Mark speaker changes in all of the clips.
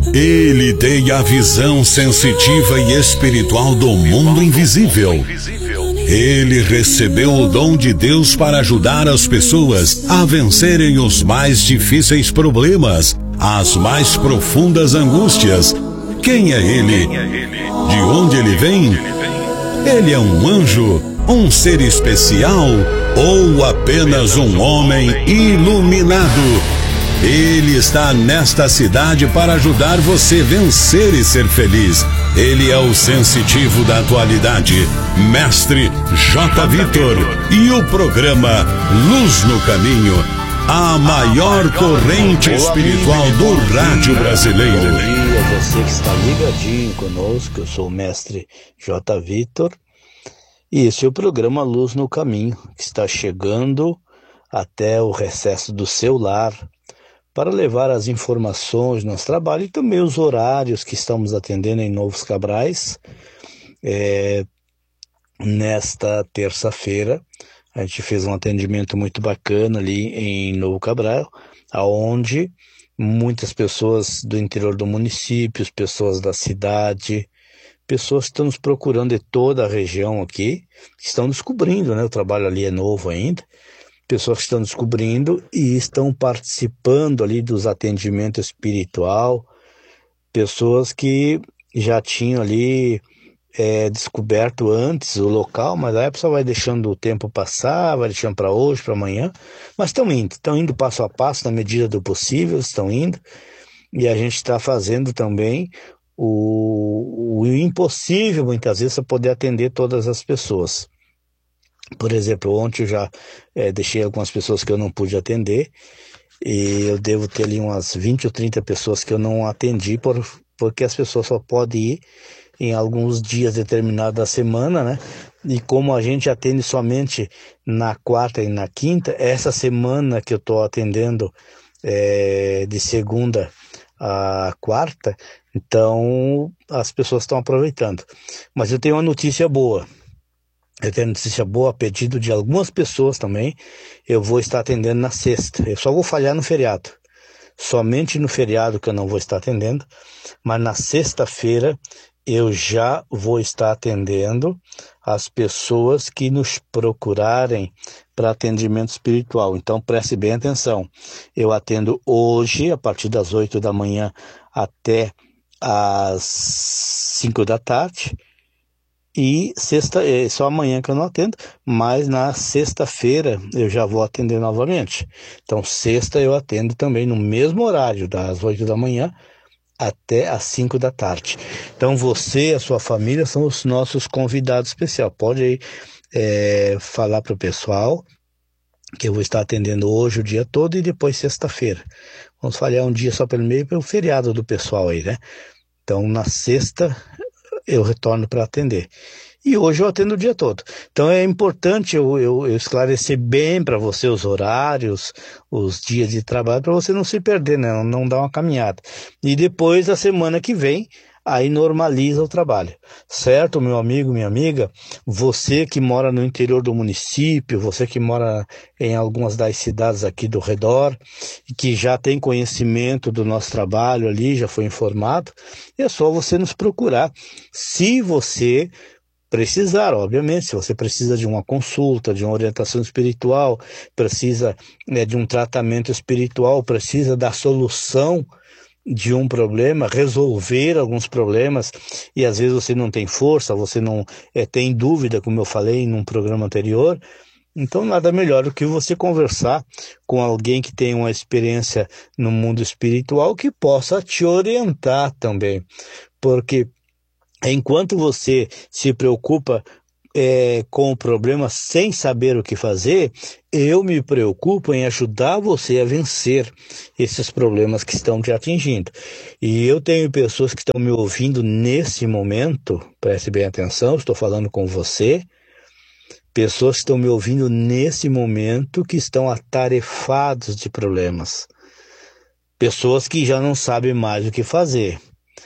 Speaker 1: Ele tem a visão sensitiva e espiritual do mundo invisível. Ele recebeu o dom de Deus para ajudar as pessoas a vencerem os mais difíceis problemas, as mais profundas angústias. Quem é ele? De onde ele vem? Ele é um anjo, um ser especial ou apenas um homem iluminado? Ele está nesta cidade para ajudar você a vencer e ser feliz. Ele é o sensitivo da atualidade, Mestre J. Vitor, e o programa Luz no Caminho, a maior corrente espiritual do rádio brasileiro.
Speaker 2: Bom dia, você que está ligadinho conosco. Eu sou o Mestre J. Vitor e esse é o programa Luz no Caminho, que está chegando até o recesso do seu lar para levar as informações do nosso trabalho e também os horários que estamos atendendo em Novos Cabrais. Nesta terça-feira, a gente fez um atendimento muito bacana ali em Novo Cabral, onde muitas pessoas do interior do município, pessoas da cidade, pessoas que estão nos procurando de toda a região aqui, estão descobrindo, né? O trabalho ali é novo ainda. Pessoas que estão descobrindo e estão participando ali dos atendimentos espiritual, pessoas que já tinham ali descoberto antes o local, mas aí a pessoa vai deixando o tempo passar, vai deixando para hoje, para amanhã, mas estão indo passo a passo, na medida do possível, estão indo, e a gente está fazendo também o impossível, muitas vezes, para poder atender todas as pessoas. Por exemplo, ontem eu já deixei algumas pessoas que eu não pude atender, e eu devo ter ali umas 20 ou 30 pessoas que eu não atendi, porque as pessoas só podem ir em alguns dias determinados da semana, né? E como a gente atende somente na quarta e na quinta, essa semana que eu estou atendendo de segunda a quarta, então as pessoas estão aproveitando. Mas eu tenho uma notícia boa. Eu tenho notícia boa a pedido de algumas pessoas também. Eu vou estar atendendo na sexta. Eu só vou falhar no feriado. Somente no feriado que eu não vou estar atendendo. Mas na sexta-feira eu já vou estar atendendo as pessoas que nos procurarem para atendimento espiritual. Então preste bem atenção. Eu atendo hoje a partir das 8 da manhã até às 5 da tarde. E sexta, só amanhã que eu não atendo, mas na sexta-feira eu já vou atender novamente. Então sexta eu atendo também no mesmo horário, das 8 da manhã até às 5 da tarde. Então você e a sua família são os nossos convidados especiais. Pode aí falar para o pessoal que eu vou estar atendendo hoje o dia todo e depois sexta-feira. Vamos falhar um dia só pelo meio, pelo feriado do pessoal aí, né? Então na sexta eu retorno para atender. E hoje eu atendo o dia todo. Então é importante eu esclarecer bem para você os horários, os dias de trabalho, para você não se perder, né? Não dar uma caminhada. E depois, da semana que vem, aí normaliza o trabalho. Certo, meu amigo, minha amiga? Você que mora no interior do município, você que mora em algumas das cidades aqui do redor, e que já tem conhecimento do nosso trabalho ali, já foi informado, é só você nos procurar. Se você precisar, obviamente, se você precisa de uma consulta, de uma orientação espiritual, precisa de um tratamento espiritual, precisa da solução de um problema, resolver alguns problemas, e às vezes você não tem força, você não tem dúvida, como eu falei num programa anterior, então nada melhor do que você conversar com alguém que tem uma experiência no mundo espiritual que possa te orientar também, porque enquanto você se preocupa com o problema sem saber o que fazer, eu me preocupo em ajudar você a vencer esses problemas que estão te atingindo. E eu tenho pessoas que estão me ouvindo nesse momento, preste bem atenção, estou falando com você, pessoas que estão me ouvindo nesse momento que estão atarefados de problemas, pessoas que já não sabem mais o que fazer.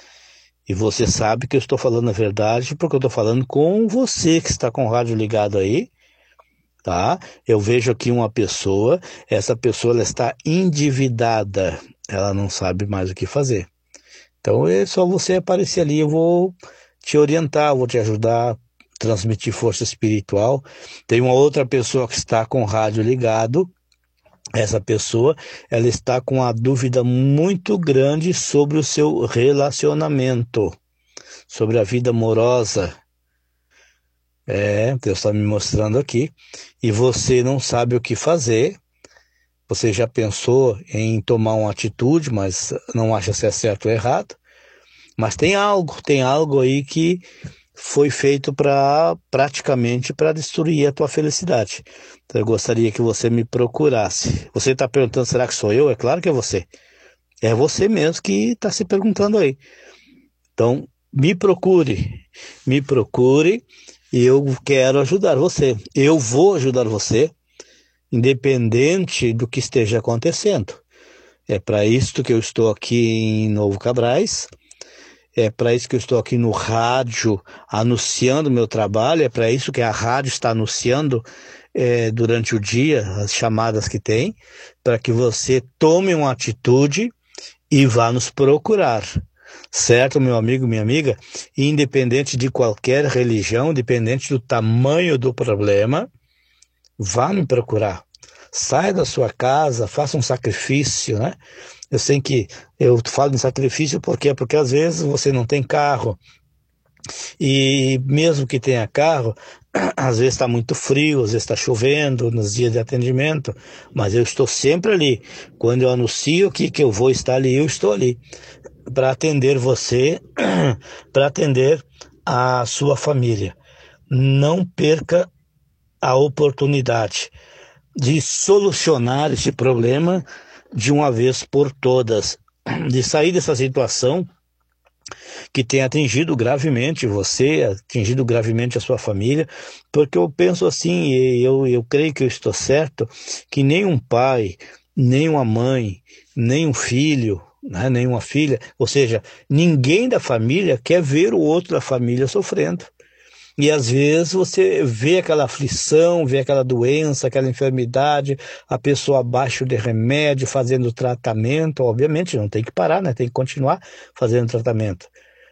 Speaker 2: E você sabe que eu estou falando a verdade porque eu estou falando com você que está com o rádio ligado aí, tá? Eu vejo aqui uma pessoa, essa pessoa ela está endividada, ela não sabe mais o que fazer. Então é só você aparecer ali, eu vou te orientar, vou te ajudar, transmitir força espiritual. Tem uma outra pessoa que está com o rádio ligado. Essa pessoa, ela está com uma dúvida muito grande sobre o seu relacionamento, sobre a vida amorosa. Deus está me mostrando aqui. E você não sabe o que fazer. Você já pensou em tomar uma atitude, mas não acha se é certo ou errado. Mas tem algo aí que foi feito praticamente para destruir a tua felicidade. Então eu gostaria que você me procurasse. Você está perguntando, será que sou eu? É claro que é você. É você mesmo que está se perguntando aí. Então, me procure e eu quero ajudar você. Eu vou ajudar você, independente do que esteja acontecendo. É para isso que eu estou aqui em Novo Cabrais. É para isso que eu estou aqui no rádio anunciando meu trabalho, é para isso que a rádio está anunciando durante o dia as chamadas que tem, para que você tome uma atitude e vá nos procurar. Certo, meu amigo, minha amiga? Independente de qualquer religião, independente do tamanho do problema, vá me procurar. Saia da sua casa, faça um sacrifício, né? Eu sei que eu falo em sacrifício porque às vezes você não tem carro e mesmo que tenha carro, às vezes está muito frio, às vezes está chovendo nos dias de atendimento, mas eu estou sempre ali. Quando eu anuncio que eu vou estar ali, eu estou ali para atender você, para atender a sua família. Não perca a oportunidade de solucionar esse problema de uma vez por todas, de sair dessa situação que tem atingido gravemente você, atingido gravemente a sua família, porque eu penso assim, e eu creio que eu estou certo, que nem um pai, nem uma mãe, nem um filho, né, nem uma filha, ou seja, ninguém da família quer ver o outro da família sofrendo. E às vezes você vê aquela aflição, vê aquela doença, aquela enfermidade, a pessoa abaixo de remédio, fazendo tratamento, obviamente não tem que parar, né? Tem que continuar fazendo tratamento.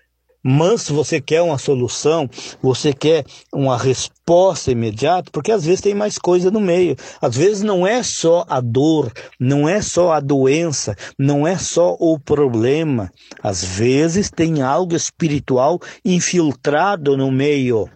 Speaker 2: Mas se você quer uma solução, você quer uma resposta imediata, porque às vezes tem mais coisa no meio. Às vezes não é só a dor, não é só a doença, não é só o problema. Às vezes tem algo espiritual infiltrado no meio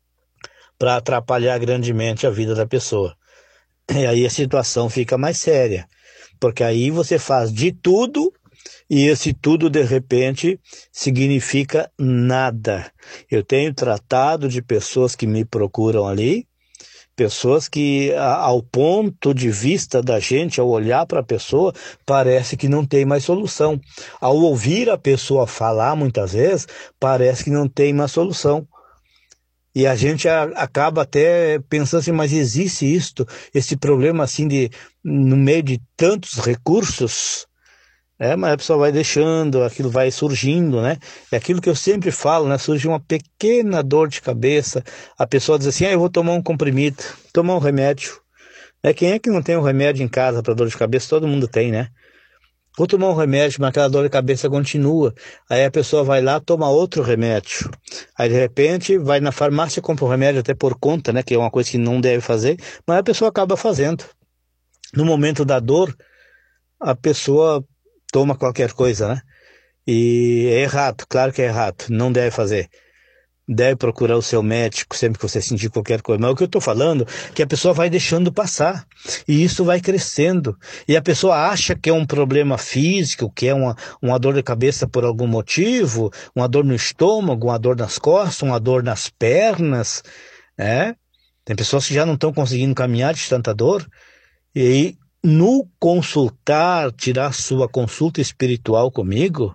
Speaker 2: para atrapalhar grandemente a vida da pessoa. E aí a situação fica mais séria, porque aí você faz de tudo e esse tudo de repente significa nada. Eu tenho tratado de pessoas que me procuram ali, pessoas que ao ponto de vista da gente, ao olhar para a pessoa, parece que não tem mais solução. Ao ouvir a pessoa falar muitas vezes, parece que não tem mais solução. E a gente acaba até pensando assim, mas existe esse problema assim no meio de tantos recursos? Mas a pessoa vai deixando, aquilo vai surgindo, né? É aquilo que eu sempre falo, né? Surge uma pequena dor de cabeça, a pessoa diz assim, eu vou tomar um comprimido, tomar um remédio. Quem é que não tem um remédio em casa para dor de cabeça? Todo mundo tem, né? Vou tomar um remédio, mas aquela dor de cabeça continua. Aí a pessoa vai lá, toma outro remédio. Aí de repente vai na farmácia, compra um remédio até por conta, né? Que é uma coisa que não deve fazer, mas a pessoa acaba fazendo. No momento da dor, a pessoa toma qualquer coisa, né? E é errado, claro que é errado, não deve fazer. Deve procurar o seu médico sempre que você sentir qualquer coisa. Mas o que eu estou falando é que a pessoa vai deixando passar. E isso vai crescendo. E a pessoa acha que é um problema físico, que é uma dor de cabeça por algum motivo, uma dor no estômago, uma dor nas costas, uma dor nas pernas. Tem pessoas que já não estão conseguindo caminhar de tanta dor. E aí, no consultar, tirar sua consulta espiritual comigo,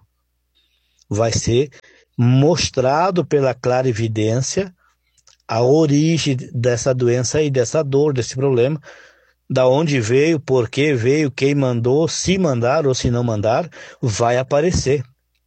Speaker 2: vai ser mostrado pela clarividência a origem dessa doença e dessa dor, desse problema, da onde veio, por que veio, quem mandou, se mandar ou se não mandar, vai aparecer.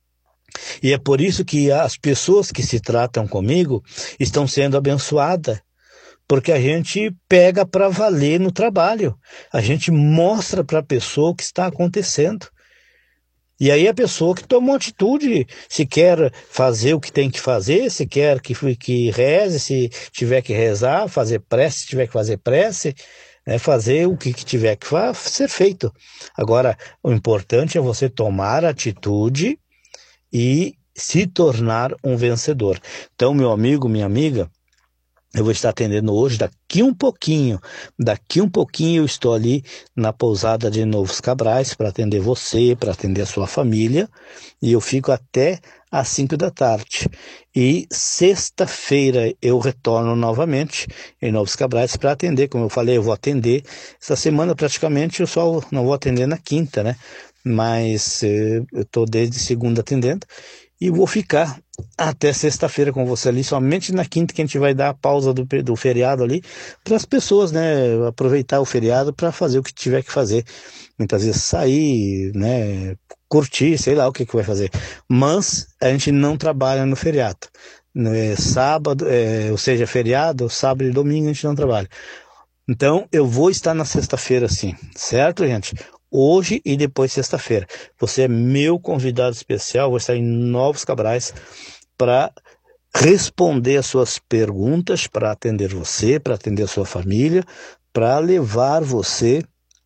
Speaker 2: E é por isso que as pessoas que se tratam comigo estão sendo abençoadas, porque a gente pega para valer no trabalho, a gente mostra para a pessoa o que está acontecendo. E aí a pessoa que toma uma atitude, se quer fazer o que tem que fazer, se quer que reze, se tiver que rezar, fazer prece, se tiver que fazer prece, né, fazer o que tiver que ser feito. Agora, o importante é você tomar atitude e se tornar um vencedor. Então, meu amigo, minha amiga, eu vou estar atendendo hoje, daqui um pouquinho eu estou ali na pousada de Novos Cabrais para atender você, para atender a sua família, e eu fico até às 5 da tarde. E sexta-feira eu retorno novamente em Novos Cabrais para atender, como eu falei, eu vou atender essa semana praticamente, eu só não vou atender na quinta, né? Mas eu estou desde segunda atendendo, e vou ficar até sexta-feira com você ali, somente na quinta que a gente vai dar a pausa do feriado ali, para as pessoas, né, aproveitar o feriado para fazer o que tiver que fazer. Muitas vezes sair, né, curtir, sei lá o que vai fazer. Mas a gente não trabalha no feriado. Sábado, ou seja, feriado, sábado e domingo a gente não trabalha. Então eu vou estar na sexta-feira sim, certo, gente? Hoje e depois sexta-feira. Você é meu convidado especial, vou estar em Novos Cabrais para responder as suas perguntas, para atender você, para atender a sua família, para levar você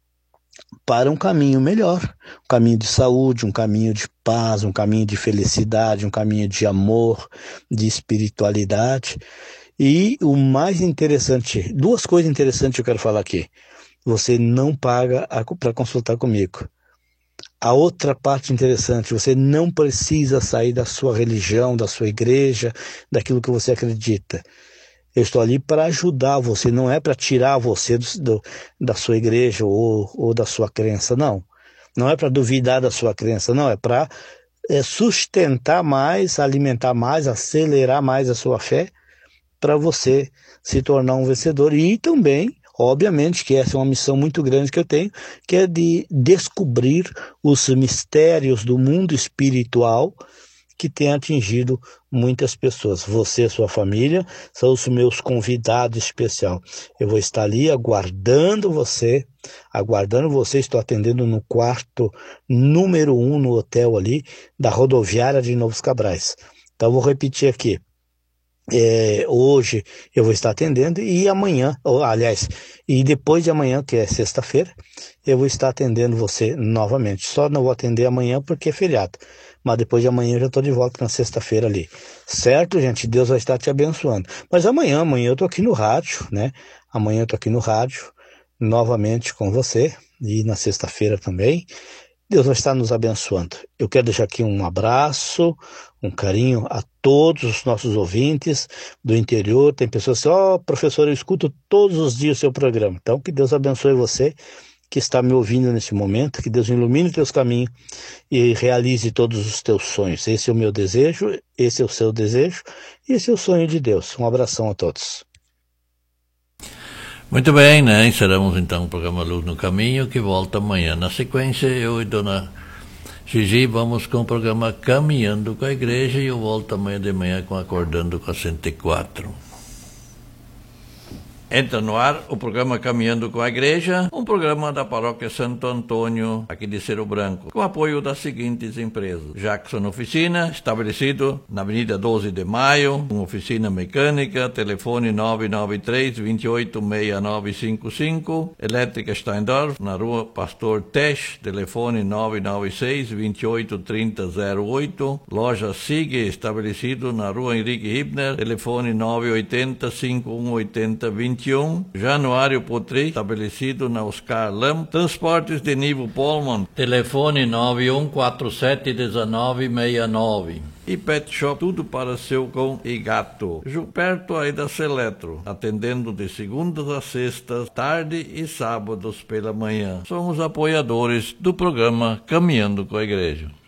Speaker 2: para um caminho melhor, um caminho de saúde, um caminho de paz, um caminho de felicidade, um caminho de amor, de espiritualidade. E o mais interessante, duas coisas interessantes que eu quero falar aqui. Você não paga para consultar comigo. A outra parte interessante, você não precisa sair da sua religião, da sua igreja, daquilo que você acredita. Eu estou ali para ajudar você, não é para tirar você da sua igreja ou da sua crença, não. Não é para duvidar da sua crença, não. É para sustentar mais, alimentar mais, acelerar mais a sua fé, para você se tornar um vencedor. E também, obviamente, que essa é uma missão muito grande que eu tenho, que é de descobrir os mistérios do mundo espiritual que tem atingido muitas pessoas. Você e sua família são os meus convidados especiais. Eu vou estar ali aguardando você, estou atendendo no quarto número 1 no hotel ali, da rodoviária de Novos Cabrais. Então, vou repetir aqui. Hoje eu vou estar atendendo e amanhã, e depois de amanhã, que é sexta-feira, eu vou estar atendendo você novamente. Só não vou atender amanhã porque é feriado, mas depois de amanhã eu já estou de volta na sexta-feira ali. Certo, gente? Deus vai estar te abençoando. Mas amanhã eu estou aqui no rádio, né? Amanhã eu estou aqui no rádio, novamente com você, e na sexta-feira também. Deus vai estar nos abençoando. Eu quero deixar aqui um abraço, um carinho a todos os nossos ouvintes do interior. Tem pessoas assim, professor, eu escuto todos os dias o seu programa. Então, que Deus abençoe você que está me ouvindo nesse momento, que Deus ilumine os teus caminhos e realize todos os teus sonhos. Esse é o meu desejo, esse é o seu desejo, e esse é o sonho de Deus. Um abração a todos.
Speaker 3: Muito bem, né? Encerramos então o programa Luz no Caminho, que volta amanhã. Na sequência, eu e Dona Gigi vamos com o programa Caminhando com a Igreja, e eu volto amanhã de manhã com Acordando com a 104. Entra no ar o programa Caminhando com a Igreja, um programa da Paróquia Santo Antônio, aqui de Cerro Branco, com apoio das seguintes empresas: Jackson Oficina, estabelecido na Avenida 12 de Maio, uma oficina mecânica, telefone 993-286955, Elétrica Steindorf, na Rua Pastor Tesch, telefone 996-283008, Loja Sig, estabelecido na Rua Henrique Hibner, telefone 980-5180-21, Januário Potri, estabelecido na Oscar Lam, Transportes de Nivo Polman, telefone 91471969. E Pet Shop, tudo para seu cão e gato, perto aí da Seletro, atendendo de segundas a sextas, tarde e sábados pela manhã. Somos apoiadores do programa Caminhando com a Igreja.